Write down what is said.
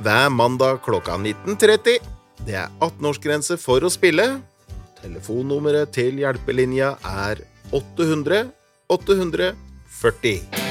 hver mandag klokka 19:30. Det 18-årsgrense for å spille. Telefonnummeret til hjelpelinja 800 840.